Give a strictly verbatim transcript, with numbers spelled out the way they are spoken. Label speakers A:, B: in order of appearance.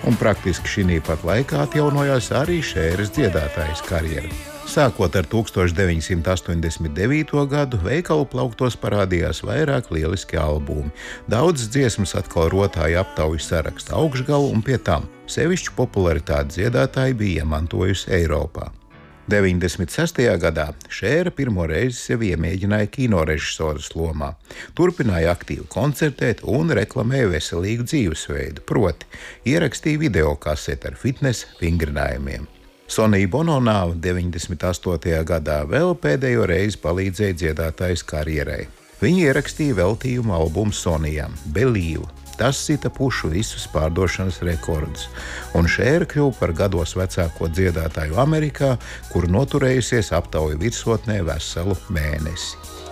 A: un praktiski šī pat laikā atjaunojās arī Šēras dziedātājas karjera. Sākot ar tūkstoš deviņsimt astoņdesmit devīto gadu, veikalu plauktos parādījās vairāk lieliski albumi. Daudzas dziesmas atkal rotāja aptauju saraksta augšgalu, un pie tam sevišķu popularitāti dziedātāji bija iemantojusi Eiropā. deviņdesmit sestajā gadā Šēra pirmo reizi sevi iemēģināja kinorežisoras lomā. Turpināja aktīvi koncertēt un reklamēja veselīgu dzīvesveidu, proti ierakstīja video kaseti ar fitnesa vingrinājumiem. Sonija Bono nāva deviņdesmit astotajā gadā vēl pēdējo reizi palīdzēja dziedātājas karjerai. Viņa ierakstīja veltījumu albumu Sonijam Believe. Tas sita pušu visus pārdošanas rekordus, un Šēra kļuva par gados vecāko dziedātāju Amerikā, kur noturējusies aptauju virsotnē veselu mēnesi.